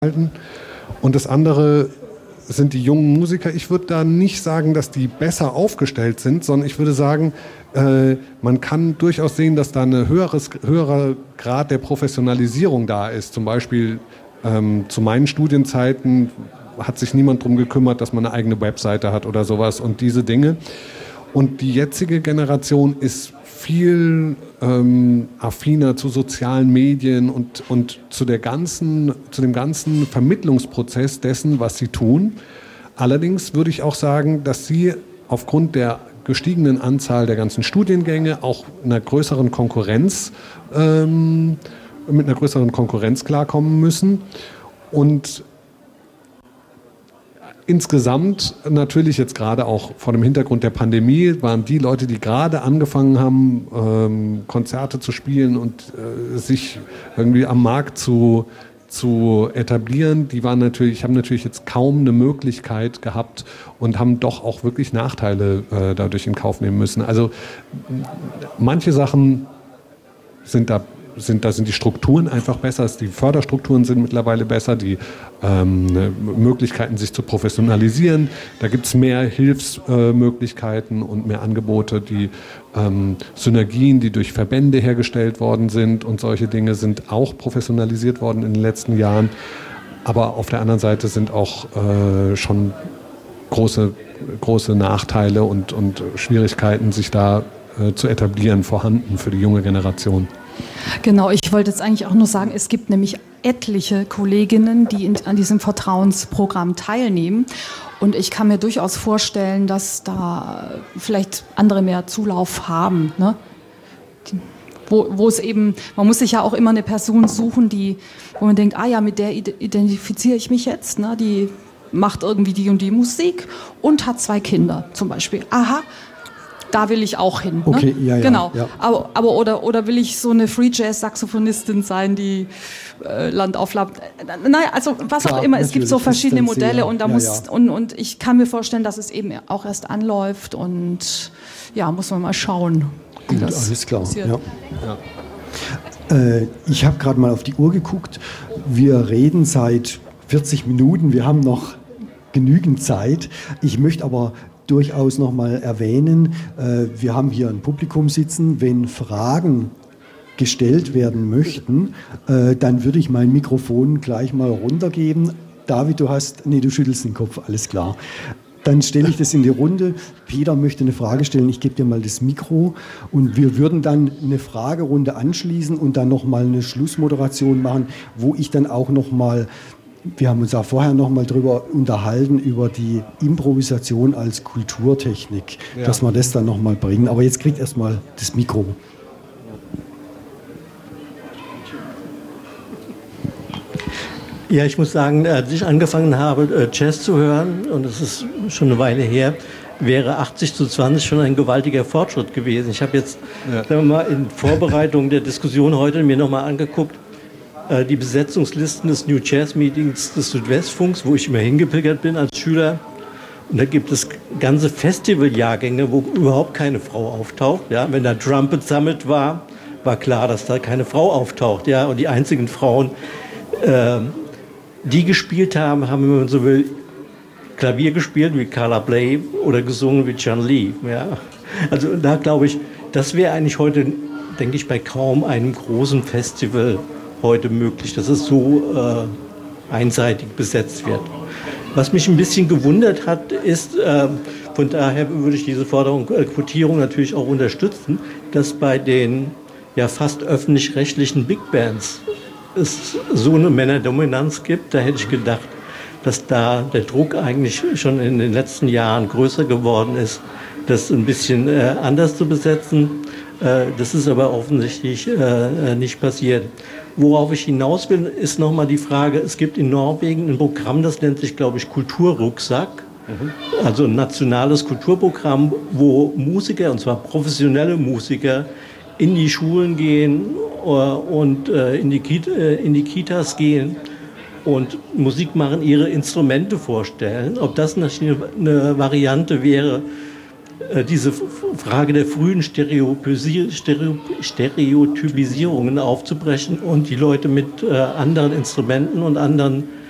halten. Und das andere sind die jungen Musiker. Ich würde da nicht sagen, dass die besser aufgestellt sind, sondern ich würde sagen, man kann durchaus sehen, dass da ein höherer Grad der Professionalisierung da ist. Zum Beispiel zu meinen Studienzeiten hat sich niemand darum gekümmert, dass man eine eigene Webseite hat oder sowas und diese Dinge. Und die jetzige Generation ist viel affiner zu sozialen Medien und zu dem ganzen Vermittlungsprozess dessen, was sie tun. Allerdings würde ich auch sagen, dass sie aufgrund der gestiegenen Anzahl der ganzen Studiengänge auch mit einer größeren Konkurrenz klarkommen müssen. Und insgesamt natürlich jetzt gerade auch vor dem Hintergrund der Pandemie waren die Leute, die gerade angefangen haben, Konzerte zu spielen und sich irgendwie am Markt zu etablieren, haben natürlich jetzt kaum eine Möglichkeit gehabt und haben doch auch wirklich Nachteile dadurch in Kauf nehmen müssen. Also manche Sachen sind die Strukturen einfach besser, die Förderstrukturen sind mittlerweile besser, die Möglichkeiten, sich zu professionalisieren. Da gibt es mehr Hilfsmöglichkeiten und mehr Angebote, die Synergien, die durch Verbände hergestellt worden sind und solche Dinge sind auch professionalisiert worden in den letzten Jahren. Aber auf der anderen Seite sind auch schon große Nachteile und Schwierigkeiten, sich da zu etablieren, vorhanden für die junge Generation. Genau, ich wollte jetzt eigentlich auch nur sagen, es gibt nämlich etliche Kolleginnen, die an diesem Vertrauensprogramm teilnehmen. Und ich kann mir durchaus vorstellen, dass da vielleicht andere mehr Zulauf haben. Ne? Wo es eben, man muss sich ja auch immer eine Person suchen, wo man denkt, mit der identifiziere ich mich jetzt. Ne? Die macht irgendwie die und die Musik und hat 2 Kinder zum Beispiel. Aha. Da will ich auch hin. Okay, ne? ja. Genau. Ja. Aber oder will ich so eine Free-Jazz-Saxophonistin sein, die Land auf Land. Naja, also was Klar, auch immer. Es gibt so verschiedene Modelle und und ich kann mir vorstellen, dass es eben auch erst anläuft und muss man mal schauen. Gut, alles klar. Ja. Ich habe gerade mal auf die Uhr geguckt. Wir reden seit 40 Minuten. Wir haben noch genügend Zeit. Ich möchte aber durchaus noch mal erwähnen, wir haben hier ein Publikum sitzen. Wenn Fragen gestellt werden möchten, dann würde ich mein Mikrofon gleich mal runtergeben. David, du schüttelst den Kopf, alles klar. Dann stelle ich das in die Runde. Peter möchte eine Frage stellen, ich gebe dir mal das Mikro und wir würden dann eine Fragerunde anschließen und dann noch mal eine Schlussmoderation machen, wo ich dann auch noch mal, wir haben uns auch vorher noch mal drüber unterhalten, über die Improvisation als Kulturtechnik, dass wir das dann noch mal bringen. Aber jetzt kriegt erst mal das Mikro. Ja, ich muss sagen, als ich angefangen habe, Jazz zu hören, und das ist schon eine Weile her, wäre 80:20 schon ein gewaltiger Fortschritt gewesen. Ich habe jetzt, sagen wir mal, in Vorbereitung der Diskussion heute mir nochmal angeguckt, die Besetzungslisten des New Jazz Meetings des Südwestfunks, wo ich immer hingepilgert bin als Schüler. Und da gibt es ganze Festivaljahrgänge, wo überhaupt keine Frau auftaucht. Ja? Wenn da Trumpet Summit war klar, dass da keine Frau auftaucht. Ja? Und die einzigen Frauen, die gespielt haben, wenn man so will, Klavier gespielt wie Carla Bley oder gesungen wie John Lee. Ja? Also da glaube ich, das wäre eigentlich heute, denke ich, bei kaum einem großen Festival heute möglich, dass es so einseitig besetzt wird. Was mich ein bisschen gewundert hat, ist, von daher würde ich diese Forderung Quotierung natürlich auch unterstützen, dass bei den fast öffentlich-rechtlichen Big Bands es so eine Männerdominanz gibt. Da hätte ich gedacht, dass da der Druck eigentlich schon in den letzten Jahren größer geworden ist, das ein bisschen anders zu besetzen. Das ist aber offensichtlich nicht passiert. Worauf ich hinaus will, ist nochmal die Frage, es gibt in Norwegen ein Programm, das nennt sich, glaube ich, Kulturrucksack. Also ein nationales Kulturprogramm, wo Musiker, und zwar professionelle Musiker, in die Schulen gehen und in die Kitas gehen und Musik machen, ihre Instrumente vorstellen. Ob das eine Variante wäre, diese Frage der frühen Stereotypisierungen aufzubrechen und die Leute mit anderen Instrumenten und anderen